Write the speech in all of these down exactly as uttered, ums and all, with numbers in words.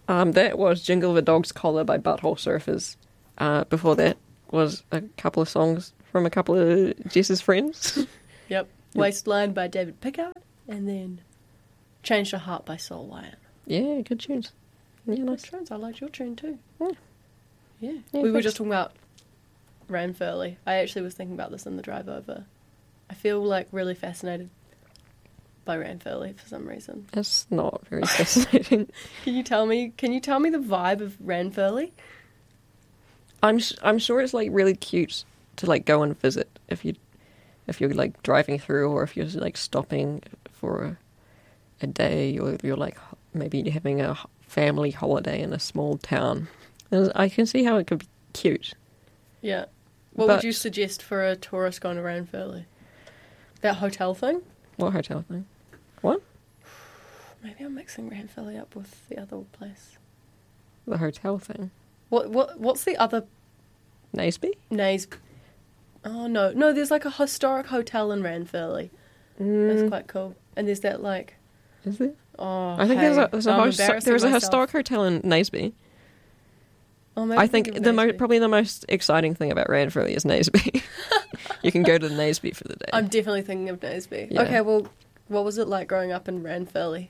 Um, that was Jingle the Dog's Collar by Butthole Surfers. Uh, before that was a couple of songs from a couple of Jess's friends. Yep. Wasteland by David Pickard, and then Change Your Heart by Soul Wyatt. Yeah, good tunes. Yeah, nice. Good tunes. I liked your tune too. Yeah. Yeah. Yeah, we were thanks. just talking about Ranfurly. I actually was thinking about this in the drive over. I feel like really fascinated by Ranfurly for some reason. It's not very fascinating. Can you tell me? Can you tell me the vibe of Ranfurly? I'm s- I'm sure it's like really cute to like go and visit if you if you're like driving through, or if you're like stopping for a, a day, or if you're like h- maybe you're having a h- family holiday in a small town. And I can see how it could be cute. Yeah. What But- would you suggest for a tourist going to Ranfurly? That hotel thing? What hotel thing? What? Maybe I'm mixing Ranfurly up with the other place. The hotel thing? What what what's the other Naseby? Nays? Oh no, no. There's like a historic hotel in Ranfurly. That's Mm, quite cool. And there's that like is it? oh. I think hey, there's a, there's a, I'm host, embarrassing there's a myself. historic hotel in Naseby. Oh, maybe I think of the mo- Naseby. probably the most exciting thing about Ranfurly is Naseby. You can go to Naseby for the day. I'm definitely thinking of Naseby. Yeah. Okay, well, what was it like growing up in Ranfurly?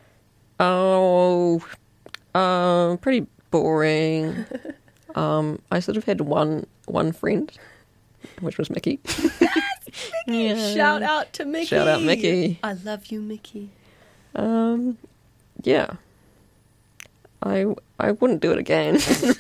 Oh, um, pretty boring. um, I sort of had one one friend, which was Mickey. Yeah. Shout out to Mickey. Shout out Mickey. I love you, Mickey. Um, yeah. I I wouldn't do it again.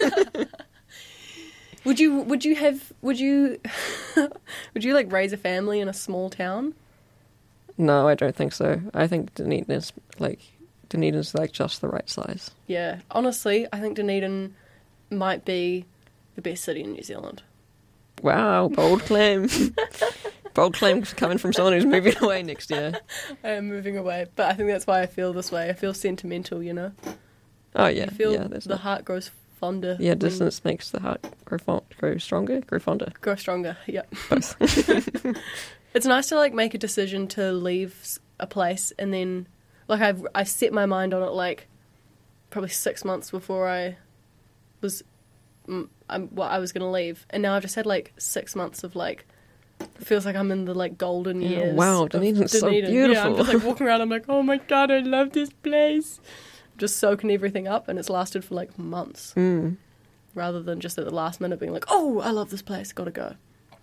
Would you? Would you have? Would you? would you like raise a family in a small town? No, I don't think so. I think Dunedin's like Dunedin's like just the right size. Yeah, honestly, I think Dunedin might be the best city in New Zealand. Wow, bold claim. Bold claim coming from someone who's moving away next year. I am moving away, but I think that's why I feel this way. I feel sentimental, you know. Oh yeah, I feel yeah. There's the not- heart grows fonder. yeah. when- Distance makes the heart grow fond, grow stronger, grow fonder. grow stronger. Yeah. Both. It's nice to like make a decision to leave s- a place and then like I've I set my mind on it like probably six months before I was mm, I'm what I was gonna leave, and now I've just had like six months of like it feels like I'm in the like golden Yeah, years. wow, of Dunedin's so Dunedin. Yeah, I'm beautiful. just like walking around. I'm like, oh my god, I love this place. Just soaking everything up, and it's lasted for like months, Mm. rather than just at the last minute being like, oh, I love this place, gotta go.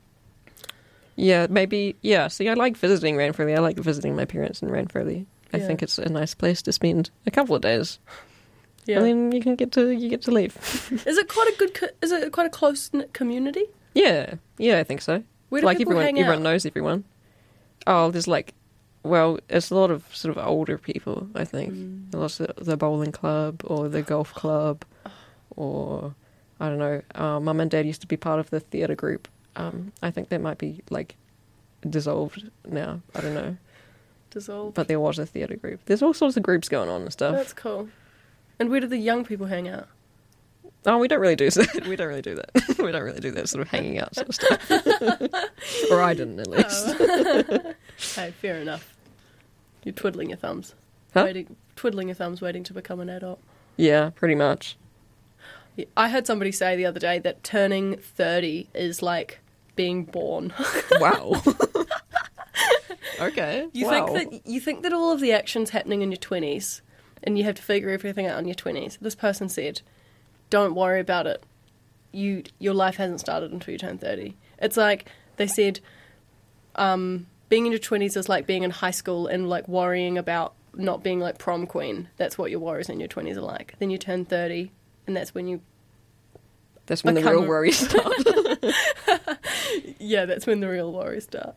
Yeah, maybe. Yeah, see, I like visiting Ranfurly. I like visiting my parents in Ranfurly. I Yeah. think it's a nice place to spend a couple of days, Yeah. and then you can get to you get to leave. Is it quite a good? Co- is it quite a close knit community? Yeah, yeah, I think so. Where do like people everyone, hang everyone out? knows everyone. Oh, there's like, well, it's a lot of sort of older people. I think Mm. a lot of the, the bowling club or the golf club, or I don't know. Uh, Mum and Dad used to be part of the theatre group. Um, I think that might be like dissolved now. I don't know, Dissolved. but there was a theatre group. There's all sorts of groups going on and stuff. That's cool. And where do the young people hang out? Oh, we don't really do that. We don't really do that. We don't really do that sort of hanging out sort of stuff. Or I didn't, at least. Oh. Hey, fair enough. You're twiddling your thumbs. Huh? Waiting, twiddling your thumbs, waiting to become an adult. Yeah, pretty much. Yeah, I heard somebody say the other day that turning thirty is like being born. Wow. Okay. You wow. think that you think that all of the action's happening in your twenties, and you have to figure everything out in your twenties. This person said, "Don't worry about it. You your life hasn't started until you turn thirty." It's like they said, um, being in your twenties is like being in high school and like worrying about not being like prom queen. That's what your worries in your twenties are like. Then you turn thirty, and that's when you That's when the become real a- worries start. yeah, that's when the real worries start.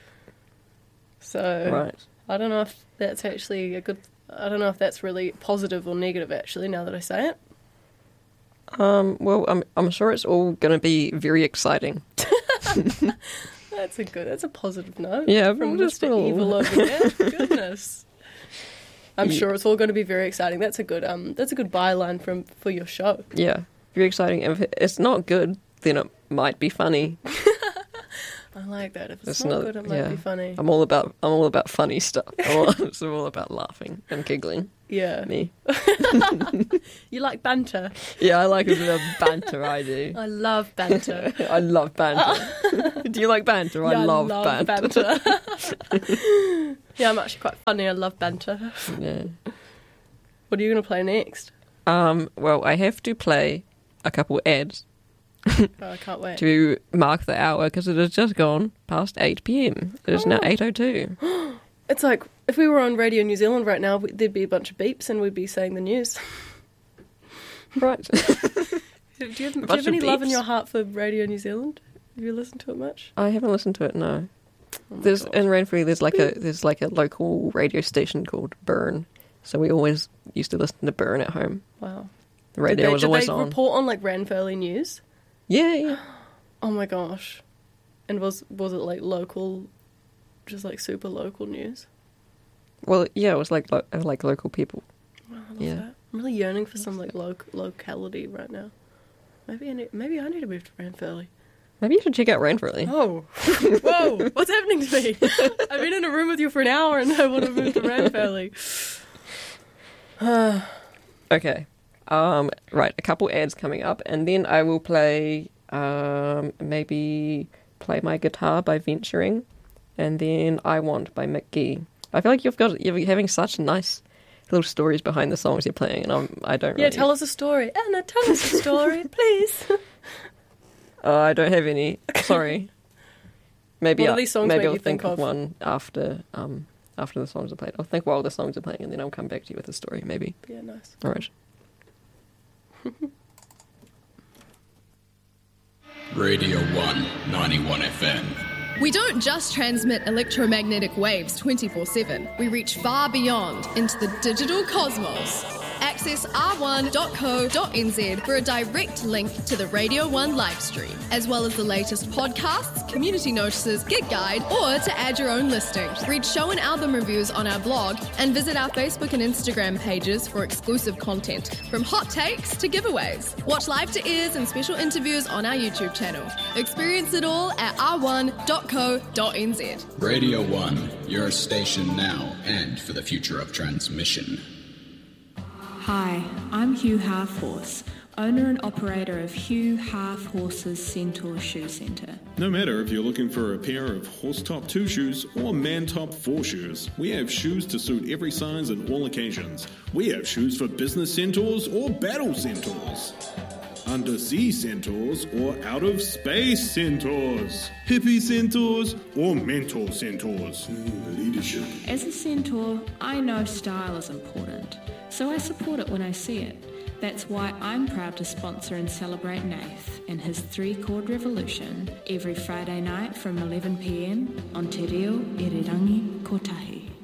So Right. I don't know if that's actually a good. I don't know if that's really positive or negative. Actually, now that I say it, Um, well, I'm I'm sure it's all going to be very exciting. that's a good. That's a positive note. Yeah, from just Mister all- Evil over there. Goodness, I'm Yeah. sure it's all going to be very exciting. That's a good. Um, that's a good byline from for your show. Yeah, very exciting. If it's not good, then it might be funny. I like that. If it's, It's not, not- good, it might yeah. be funny. I'm all about I'm all about funny stuff. I'm all, it's all about laughing and giggling. Yeah. Me. You like banter? Yeah, I like a bit of banter. I do. I love banter. I love banter. Do you like banter? Yeah, I love, banter. banter. Yeah, I'm actually quite funny. I love banter. Yeah. What are you going to play next? Um. Well, I have to play a couple ads Oh, I can't wait. to mark the hour because it has just gone past eight p.m. It is now eight oh two. It's like if we were on Radio New Zealand right now, we- there'd be a bunch of beeps and we'd be saying the news. Right. Do you have, do you bunch have any of love in beeps? your heart for Radio New Zealand? Have you listened to it much? I haven't listened to it. No. Oh my There's God. in Rainfree. There's like a there's like a local radio station called Burn. So we always used to listen to Burn at home. Wow. The radio did they, was did always they on. report on like Ranfurly news? Yeah, yeah. Oh my gosh. And was was it like local, just like super local news? Well, yeah, it was like lo- like local people. Wow, I love Yeah. that. I'm really yearning for some like loc- locality right now. Maybe I need, maybe I need to move to Ranfurly. Maybe you should check out Rainfree. Oh, whoa! What's happening to me? I've been in a room with you for an hour and I want to move to Ranfurly. Okay. Um, right, a couple ads coming up, and then I will play, um, maybe play my guitar by Venturing, and then I Want by Mick Gee. I feel like you've got you're having such nice little stories behind the songs you're playing, and I'm, I don't. Yeah, really, tell us a story, Anna. Tell us a story, please. Uh, I don't have any. Sorry. Maybe What I, are these songs maybe make I'll you think think of? one after um after the songs are played. I'll think while the songs are playing, and then I'll come back to you with a story. Maybe. Yeah, nice. All right. Radio one, ninety-one F M. We don't just transmit electromagnetic waves twenty-four seven. We reach far beyond into the digital cosmos. Access r one dot co dot n z for a direct link to the Radio one live stream, as well as the latest podcasts, community notices, gig guide, or to add your own listing. Read show and album reviews on our blog and visit our Facebook and Instagram pages for exclusive content, from hot takes to giveaways. Watch live to ears and special interviews on our YouTube channel. Experience it all at r one dot co dot n z. Radio one, your station now and for the future of transmission. Hi, I'm Hugh Halfhorse, owner and operator of Hugh Halfhorse's Centaur Shoe Centre. No matter if you're looking for a pair of horse-top two shoes or man-top four shoes, we have shoes to suit every size and all occasions. We have shoes for business centaurs or battle centaurs, undersea centaurs or out-of-space centaurs, hippie centaurs or mentor centaurs. Mm, leadership. As a centaur, I know style is important, so I support it when I see it. That's why I'm proud to sponsor and celebrate Nath and his three-chord revolution every Friday night from eleven p m on Te Reo Irirangi Kotahi.